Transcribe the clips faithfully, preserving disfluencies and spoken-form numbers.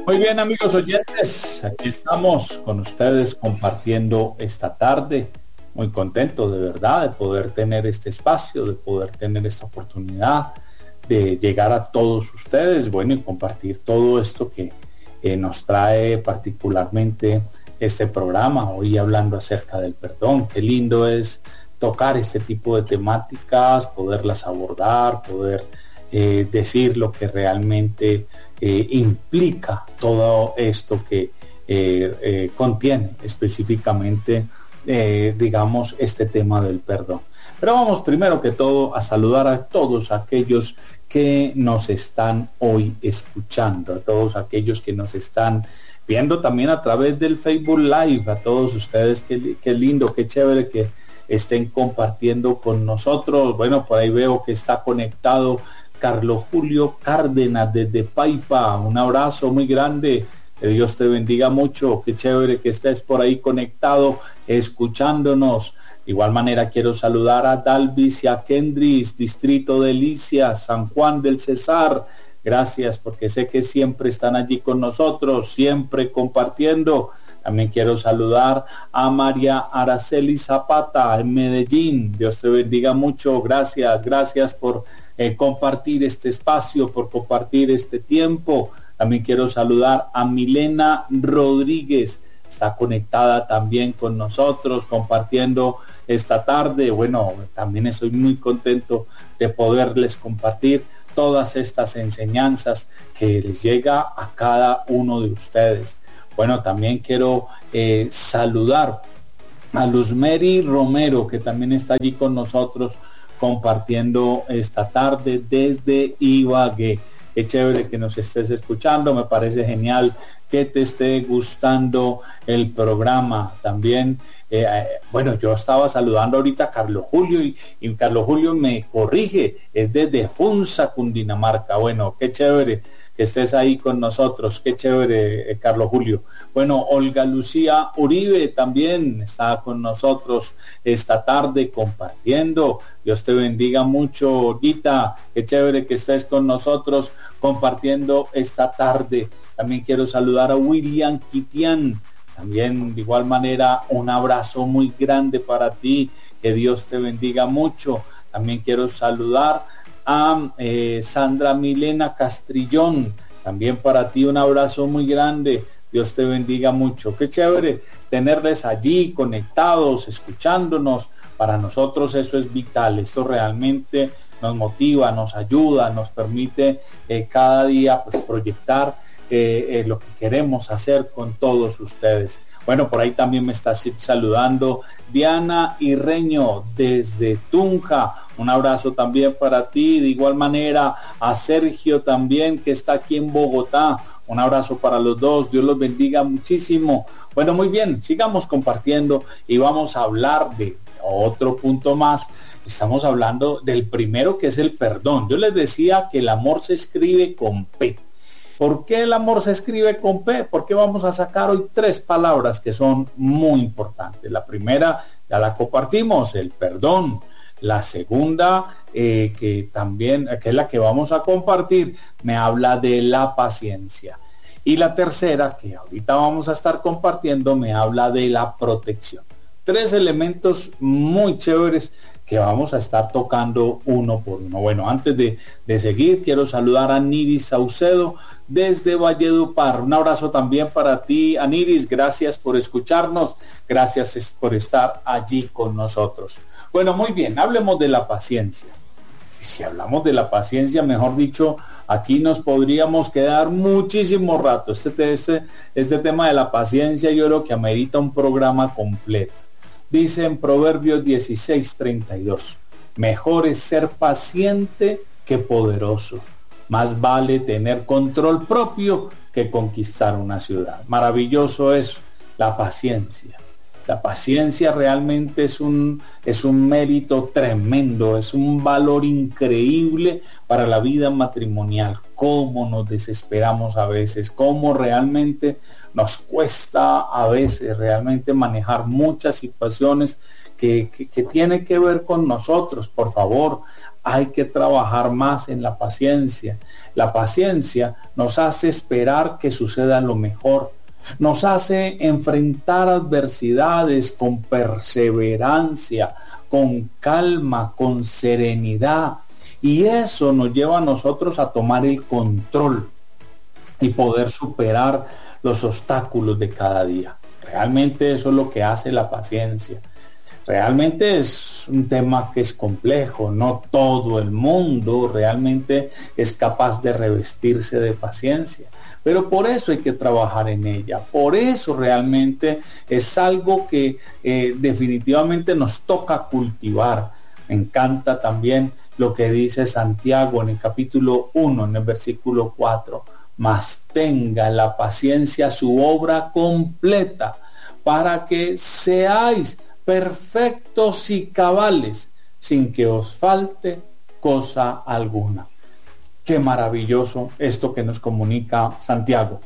Muy bien, amigos oyentes, aquí estamos con ustedes compartiendo esta tarde. Muy contento de verdad de poder tener este espacio, de poder tener esta oportunidad de llegar a todos ustedes, bueno, y compartir todo esto que eh, nos trae particularmente este programa, hoy hablando acerca del perdón. Qué lindo es tocar este tipo de temáticas, poderlas abordar, poder eh, decir lo que realmente eh, implica todo esto que eh, eh, contiene específicamente, eh, digamos, este tema del perdón. Pero vamos primero que todo a saludar a todos aquellos que nos están hoy escuchando, a todos aquellos que nos están viendo también a través del Facebook Live, a todos ustedes, qué, qué lindo, qué chévere que estén compartiendo con nosotros. Bueno, por ahí veo que está conectado Carlos Julio Cárdenas desde Paipa, un abrazo muy grande, que Dios te bendiga mucho, qué chévere que estés por ahí conectado, escuchándonos. De igual manera quiero saludar a Dalvis y a Kendris, Distrito de Licia, San Juan del Cesar. Gracias, porque sé que siempre están allí con nosotros, siempre compartiendo. También quiero saludar a María Araceli Zapata en Medellín. Dios te bendiga mucho. Gracias, gracias por eh, compartir este espacio, por compartir este tiempo. También quiero saludar a Milena Rodríguez. Está conectada también con nosotros, compartiendo esta tarde. Bueno, también estoy muy contento de poderles compartir todas estas enseñanzas que les llega a cada uno de ustedes. Bueno, también quiero eh, saludar a Luzmeri Romero, que también está allí con nosotros compartiendo esta tarde desde Ibagué. Qué chévere que nos estés escuchando, me parece genial que te esté gustando el programa. También, eh, eh, bueno, yo estaba saludando ahorita a Carlos Julio y, y Carlos Julio me corrige, es desde Funza, Cundinamarca. Bueno, qué chévere que estés ahí con nosotros, qué chévere, eh, Carlos Julio. Bueno, Olga Lucía Uribe también está con nosotros esta tarde compartiendo. Dios te bendiga mucho, Olguita, qué chévere que estés con nosotros compartiendo esta tarde. También quiero saludar a William Kitian. También de igual manera un abrazo muy grande para ti, que Dios te bendiga mucho. También quiero saludar a eh, Sandra Milena Castrillón, también para ti un abrazo muy grande, Dios te bendiga mucho. Qué chévere tenerles allí conectados, escuchándonos. Para nosotros eso es vital, esto realmente nos motiva, nos ayuda, nos permite eh, cada día pues, proyectar eh, eh, lo que queremos hacer con todos ustedes. Bueno, por ahí también me está saludando Diana Irreño desde Tunja. Un abrazo también para ti. De igual manera a Sergio también, que está aquí en Bogotá. Un abrazo para los dos. Dios los bendiga muchísimo. Bueno, muy bien. Sigamos compartiendo y vamos a hablar de otro punto más. Estamos hablando del primero, que es el perdón. Yo les decía que el amor se escribe con P. ¿Por qué el amor se escribe con P? Porque vamos a sacar hoy tres palabras que son muy importantes. La primera ya la compartimos, el perdón. La segunda, eh, que también, que es la que vamos a compartir, me habla de la paciencia. Y la tercera, que ahorita vamos a estar compartiendo, me habla de la protección. Tres elementos muy chéveres que vamos a estar tocando uno por uno. Bueno, antes de, de seguir, quiero saludar a Niris Saucedo desde Valledupar. Un abrazo también para ti, Niris. Gracias por escucharnos. Gracias por estar allí con nosotros. Bueno, muy bien, hablemos de la paciencia. Si hablamos de la paciencia, mejor dicho, aquí nos podríamos quedar muchísimo rato. Este, este, este tema de la paciencia yo creo que amerita un programa completo. Dice en Proverbios dieciséis treinta y dos, mejor es ser paciente que poderoso. Más vale tener control propio que conquistar una ciudad. Maravilloso es la paciencia. La paciencia realmente es un, es un mérito tremendo, es un valor increíble para la vida matrimonial. Cómo nos desesperamos a veces, cómo realmente nos cuesta a veces realmente manejar muchas situaciones que, que, que tienen que ver con nosotros. Por favor, hay que trabajar más en la paciencia. La paciencia nos hace esperar que suceda lo mejor. Nos hace enfrentar adversidades con perseverancia, con calma, con serenidad. Y eso nos lleva a nosotros a tomar el control y poder superar los obstáculos de cada día. Realmente eso es lo que hace la paciencia. Realmente es un tema que es complejo, no todo el mundo realmente es capaz de revestirse de paciencia, pero por eso hay que trabajar en ella, por eso realmente es algo que eh, definitivamente nos toca cultivar. Me encanta también lo que dice Santiago en el capítulo uno, en el versículo cuatro, mas tenga la paciencia su obra completa para que seáis perfectos y cabales, sin que os falte cosa alguna. Qué maravilloso esto que nos comunica Santiago.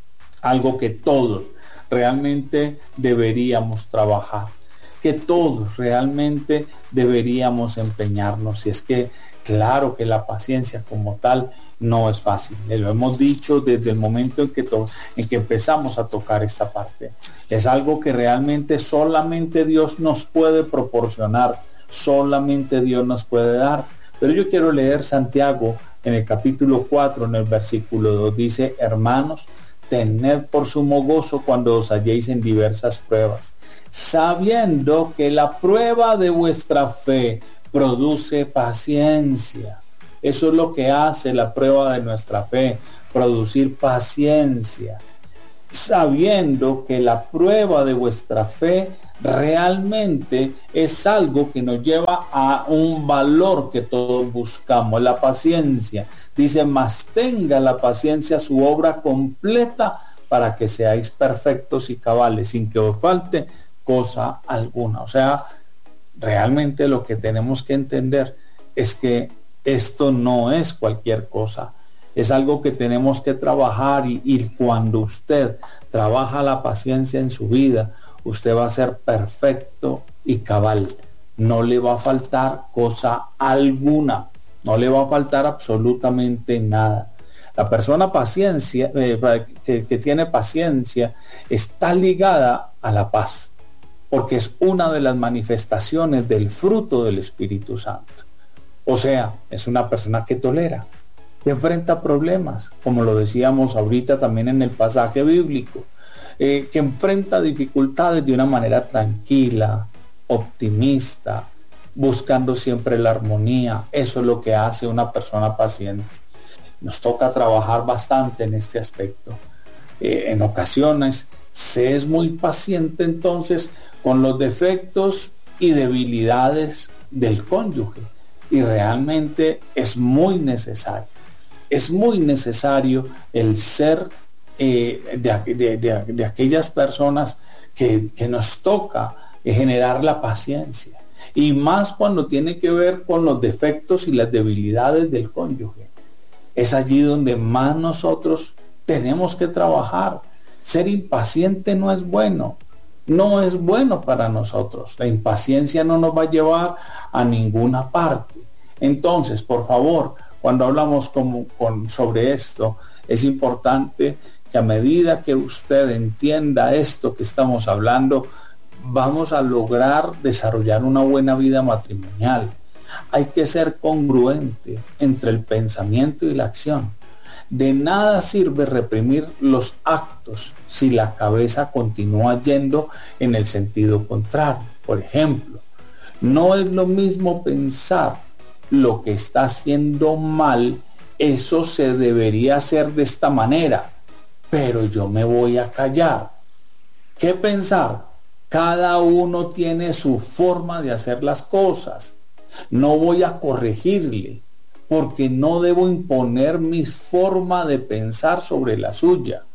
Algo que todos realmente deberíamos trabajar, que todos realmente deberíamos empeñarnos. Y es que claro que la paciencia como tal no es fácil, lo hemos dicho desde el momento en que, to- en que empezamos a tocar esta parte. Es algo que realmente solamente Dios nos puede proporcionar, solamente Dios nos puede dar. Pero yo quiero leer Santiago en el capítulo cuatro, en el versículo dos, dice: hermanos, tened por sumo gozo cuando os halléis en diversas pruebas, sabiendo que la prueba de vuestra fe produce paciencia. Eso es lo que hace la prueba de nuestra fe, producir paciencia. Sabiendo que la prueba de vuestra fe realmente es algo que nos lleva a un valor que todos buscamos, la paciencia. Dice: mas tenga la paciencia su obra completa para que seáis perfectos y cabales, sin que os falte cosa alguna. O sea, realmente lo que tenemos que entender es que esto no es cualquier cosa. Es algo que tenemos que trabajar y, y cuando usted trabaja la paciencia en su vida, usted va a ser perfecto y cabal. No le va a faltar cosa alguna. No le va a faltar absolutamente nada. La persona paciencia, eh, que, que tiene paciencia está ligada a la paz, porque es una de las manifestaciones del fruto del Espíritu Santo. O sea, es una persona que tolera, que enfrenta problemas, como lo decíamos ahorita también en el pasaje bíblico, eh, que enfrenta dificultades de una manera tranquila, optimista, buscando siempre la armonía. Eso es lo que hace una persona paciente. Nos toca trabajar bastante en este aspecto. Eh, en ocasiones se es muy paciente entonces con los defectos y debilidades del cónyuge, y realmente es muy necesario. Es muy necesario el ser eh, de, de, de, de aquellas personas que, que nos toca generar la paciencia, y más cuando tiene que ver con los defectos y las debilidades del cónyuge. Es allí donde más nosotros tenemos que trabajar. Ser impaciente no es bueno, no es bueno para nosotros. La impaciencia no nos va a llevar a ninguna parte. Entonces, por favor, cuando hablamos como, con, sobre esto, es importante que a medida que usted entienda esto que estamos hablando, vamos a lograr desarrollar una buena vida matrimonial. Hay que ser congruente entre el pensamiento y la acción. De nada sirve reprimir los actos si la cabeza continúa yendo en el sentido contrario. Por ejemplo, no es lo mismo pensar lo que está haciendo mal, eso se debería hacer de esta manera, pero yo me voy a callar. ¿Qué pensar? Cada uno tiene su forma de hacer las cosas. No voy a corregirle, porque no debo imponer mi forma de pensar sobre la suya.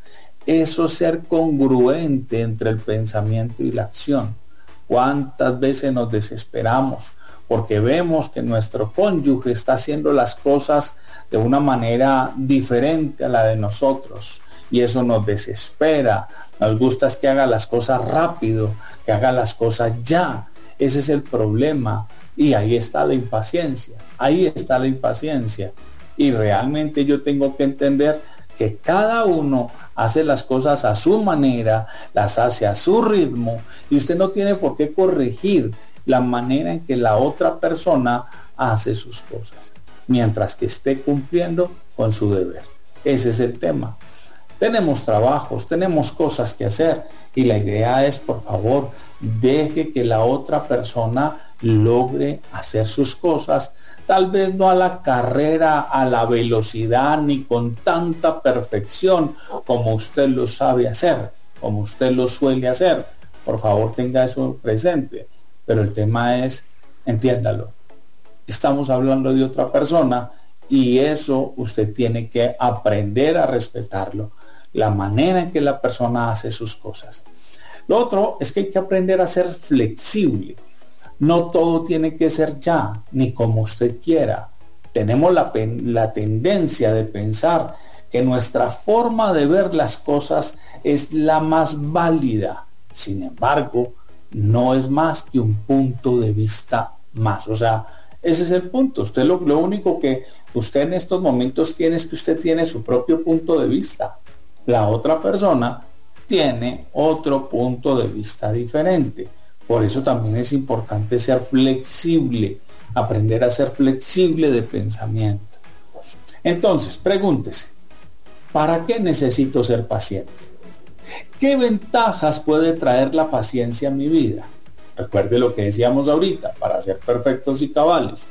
Eso ser congruente entre el pensamiento y la acción. ¿Cuántas veces nos desesperamos porque vemos que nuestro cónyuge está haciendo las cosas de una manera diferente a la de nosotros? Y eso nos desespera. Nos gusta es que haga las cosas rápido, que haga las cosas ya. Ese es el problema. Y ahí está la impaciencia. Ahí está la impaciencia. Y realmente yo tengo que entender que cada uno hace las cosas a su manera, las hace a su ritmo, y usted no tiene por qué corregir la manera en que la otra persona hace sus cosas, mientras que esté cumpliendo con su deber. Ese es el tema. Tenemos trabajos, tenemos cosas que hacer, y la idea es, por favor, deje que la otra persona logre hacer sus cosas, tal vez no a la carrera, a la velocidad, ni con tanta perfección como usted lo sabe hacer, como usted lo suele hacer. Por favor, tenga eso presente. Pero el tema es, entiéndalo, estamos hablando de otra persona y eso usted tiene que aprender a respetarlo, la manera en que la persona hace sus cosas. Lo otro es que hay que aprender a ser flexible. No todo tiene que ser ya, ni como usted quiera. Tenemos la, la tendencia de pensar que nuestra forma de ver las cosas es la más válida. Sin embargo, no es más que un punto de vista más. O sea, ese es el punto. Usted lo, lo único que usted en estos momentos tiene es que usted tiene su propio punto de vista. La otra persona tiene otro punto de vista diferente. Por eso también es importante ser flexible, aprender a ser flexible de pensamiento. Entonces, pregúntese, ¿para qué necesito ser paciente? ¿Qué ventajas puede traer la paciencia a mi vida? Recuerde lo que decíamos ahorita, para ser perfectos y cabales.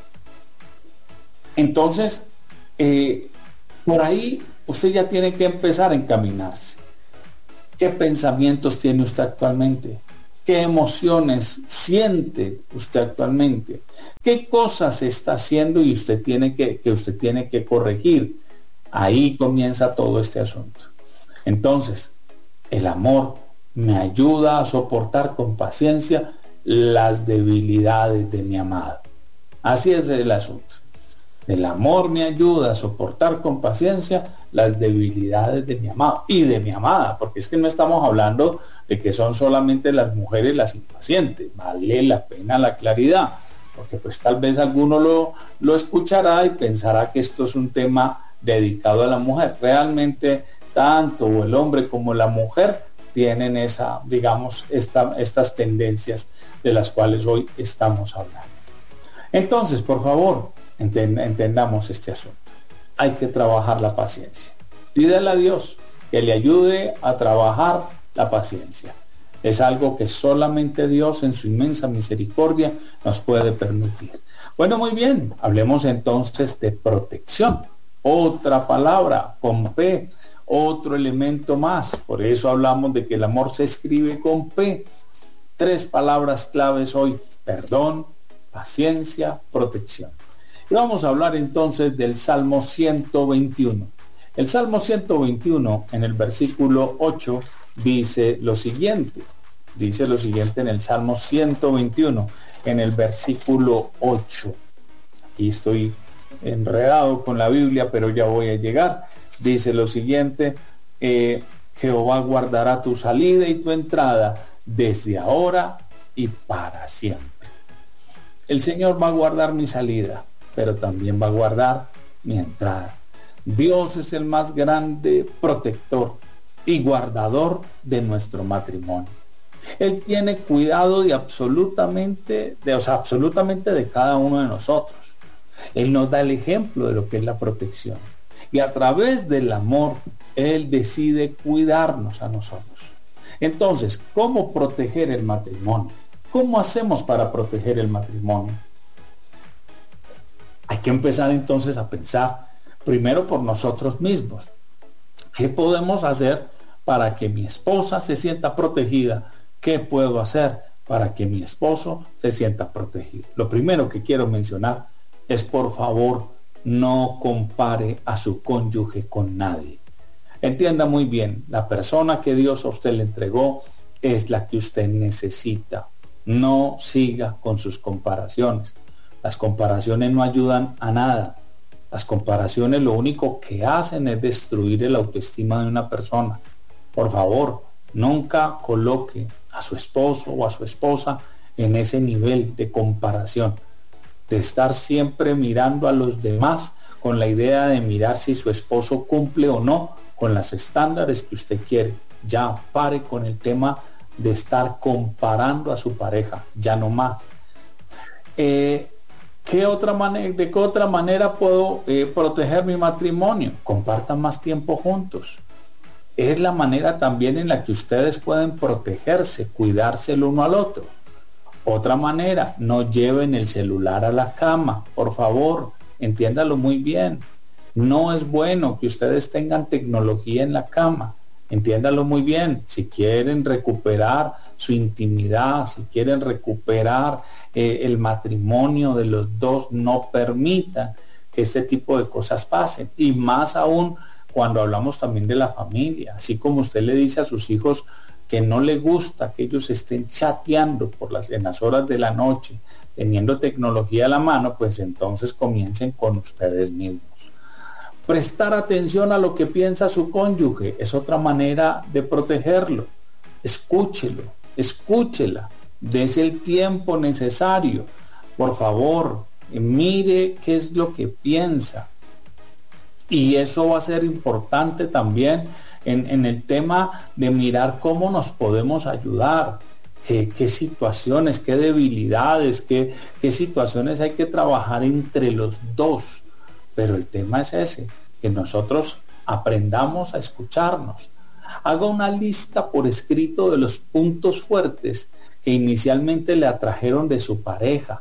Entonces, eh, por ahí usted ya tiene que empezar a encaminarse. ¿Qué pensamientos tiene usted actualmente? ¿Qué emociones siente usted actualmente? ¿Qué cosas está haciendo y usted tiene que, que usted tiene que corregir? Ahí comienza todo este asunto. Entonces, el amor me ayuda a soportar con paciencia las debilidades de mi amado. Así es el asunto. El amor me ayuda a soportar con paciencia las debilidades de mi amado y de mi amada, porque es que no estamos hablando de que son solamente las mujeres las impacientes. Vale la pena la claridad, porque pues tal vez alguno lo, lo escuchará y pensará que esto es un tema dedicado a la mujer. Realmente tanto el hombre como la mujer tienen esa, digamos, esta, estas tendencias de las cuales hoy estamos hablando. Entonces, por favor, entendamos este asunto. Hay que trabajar la paciencia. Pídele a Dios que le ayude a trabajar la paciencia. Es algo que solamente Dios en su inmensa misericordia nos puede permitir. Bueno, muy bien. Hablemos entonces de protección. Otra palabra con P, otro elemento más. Por eso hablamos de que el amor se escribe con P. Tres palabras claves hoy: perdón, paciencia, protección. Y vamos a hablar entonces del Salmo ciento veintiuno. El Salmo ciento veintiuno en el versículo ocho dice lo siguiente. Dice lo siguiente en el Salmo ciento veintiuno, en el versículo ocho. Aquí estoy enredado con la Biblia, pero ya voy a llegar. Dice lo siguiente: eh, Jehová guardará tu salida y tu entrada desde ahora y para siempre. El Señor va a guardar mi salida, pero también va a guardar mi entrada. Dios es el más grande protector y guardador de nuestro matrimonio. Él tiene cuidado de absolutamente, de, o sea, absolutamente de cada uno de nosotros. Él nos da el ejemplo de lo que es la protección. Y a través del amor, Él decide cuidarnos a nosotros. Entonces, ¿cómo proteger el matrimonio? ¿Cómo hacemos para proteger el matrimonio? Hay que empezar entonces a pensar primero por nosotros mismos. ¿Qué podemos hacer para que mi esposa se sienta protegida? ¿Qué puedo hacer para que mi esposo se sienta protegido? Lo primero que quiero mencionar es, por favor, no compare a su cónyuge con nadie. Entienda muy bien, la persona que Dios a usted le entregó es la que usted necesita. No siga con sus comparaciones. Las comparaciones no ayudan a nada. Las comparaciones lo único que hacen es destruir el autoestima de una persona. Por favor, nunca coloque a su esposo o a su esposa en ese nivel de comparación, de estar siempre mirando a los demás con la idea de mirar si su esposo cumple o no con los estándares que usted quiere. Ya pare con el tema de estar comparando a su pareja, ya no más. Eh, ¿qué otra manera, ¿De qué otra manera puedo eh, proteger mi matrimonio? Compartan más tiempo juntos. Es la manera también en la que ustedes pueden protegerse, cuidarse el uno al otro. Otra manera, no lleven el celular a la cama, por favor, entiéndalo muy bien. No es bueno que ustedes tengan tecnología en la cama. Entiéndalo muy bien. Si quieren recuperar su intimidad, si quieren recuperar eh, el matrimonio de los dos, no permitan que este tipo de cosas pasen. Y más aún cuando hablamos también de la familia. Así como usted le dice a sus hijos que no le gusta que ellos estén chateando por las, en las horas de la noche, teniendo tecnología a la mano, pues entonces comiencen con ustedes mismos. Prestar atención a lo que piensa su cónyuge es otra manera de protegerlo. Escúchelo, escúchela, dese el tiempo necesario. Por favor, mire qué es lo que piensa. Y eso va a ser importante también en, en el tema de mirar cómo nos podemos ayudar, qué, qué situaciones, qué debilidades, qué, qué situaciones hay que trabajar entre los dos. Pero el tema es ese, que nosotros aprendamos a escucharnos. Haga una lista por escrito de los puntos fuertes que inicialmente le atrajeron de su pareja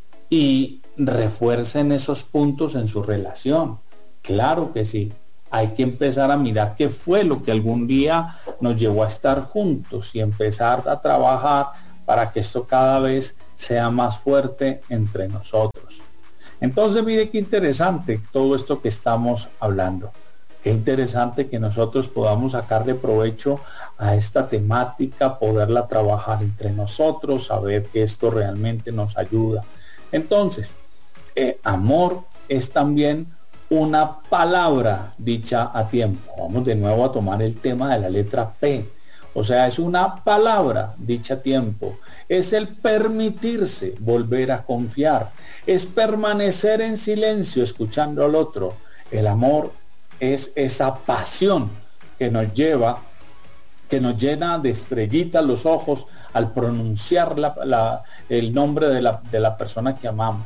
y refuercen esos puntos en su relación. Claro que sí, hay que empezar a mirar qué fue lo que algún día nos llevó a estar juntos y empezar a trabajar para que esto cada vez sea más fuerte entre nosotros. Entonces, mire qué interesante todo esto que estamos hablando. Qué interesante que nosotros podamos sacar de provecho a esta temática, poderla trabajar entre nosotros, saber que esto realmente nos ayuda. Entonces, eh, amor es también una palabra dicha a tiempo. Vamos de nuevo a tomar el tema de la letra P. O sea, es una palabra dicha a tiempo. Es el permitirse volver a confiar. Es permanecer en silencio escuchando al otro. El amor es esa pasión que nos lleva, que nos llena de estrellitas los ojos al pronunciar la, la, el nombre de la, de la persona que amamos.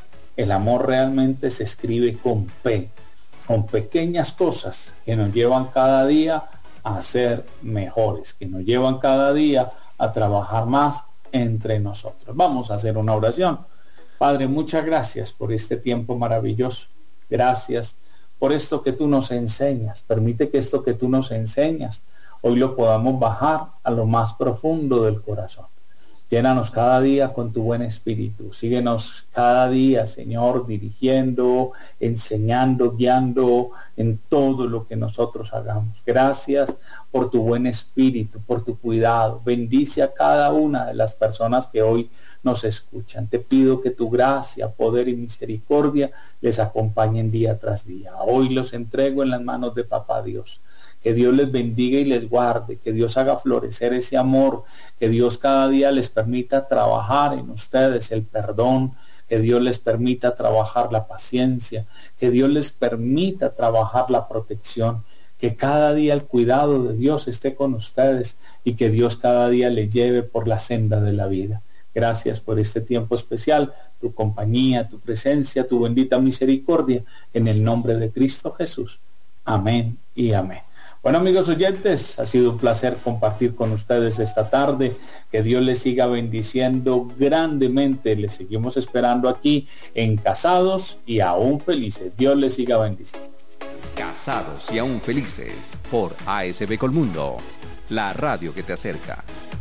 El amor realmente se escribe con P, con pequeñas cosas que nos llevan cada día a ser mejores, que nos llevan cada día a trabajar más entre nosotros. Vamos a hacer una oración. Padre, muchas gracias por este tiempo maravilloso. Gracias por esto que tú nos enseñas. Permite que esto que tú nos enseñas hoy lo podamos bajar a lo más profundo del corazón. Llénanos cada día con tu buen espíritu. Síguenos cada día, Señor, dirigiendo, enseñando, guiando en todo lo que nosotros hagamos. Gracias por tu buen espíritu, por tu cuidado. Bendice a cada una de las personas que hoy nos escuchan. Te pido que tu gracia, poder y misericordia les acompañen día tras día. Hoy los entrego en las manos de Papá Dios. Que Dios les bendiga y les guarde, que Dios haga florecer ese amor, que Dios cada día les permita trabajar en ustedes el perdón, que Dios les permita trabajar la paciencia, que Dios les permita trabajar la protección, que cada día el cuidado de Dios esté con ustedes y que Dios cada día les lleve por la senda de la vida. Gracias por este tiempo especial, tu compañía, tu presencia, tu bendita misericordia, en el nombre de Cristo Jesús. Amén y amén. Bueno, amigos oyentes, ha sido un placer compartir con ustedes esta tarde. Que Dios les siga bendiciendo grandemente. Les seguimos esperando aquí en Casados y Aún Felices. Dios les siga bendiciendo. Casados y Aún Felices por A S B Colmundo, la radio que te acerca.